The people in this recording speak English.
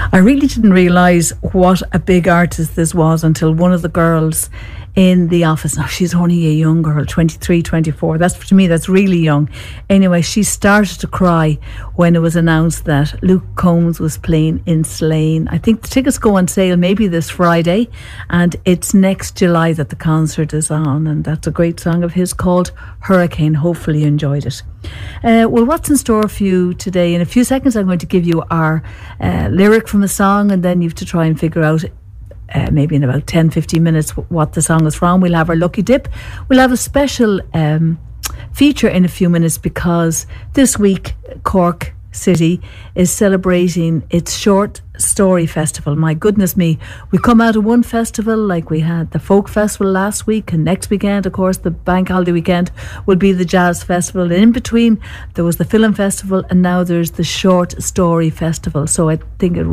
I really didn't realise what a big artist this was until one of the girls in the office, now she's only a young girl, 23, 24, to me that's really young. Anyway, she started to cry when it was announced that Luke Combs was playing in Slane. I think the tickets go on sale maybe this Friday, and it's next July that the concert is on, and that's a great song of his called Hurricane. Hopefully you enjoyed it. Well, what's in store for you today? In a few seconds I'm going to give you our lyric from a song, and then you have to try and figure out maybe in about 10-15 minutes what the song is from. We'll have our lucky dip. We'll have a special feature in a few minutes, because this week Cork City is celebrating its Short Story Festival. My goodness me, we come out of one festival, like we had the Folk Festival last week, and next weekend, of course, the bank holiday weekend will be the Jazz Festival, and in between there was the Film Festival, and now there's the Short Story Festival. So I think it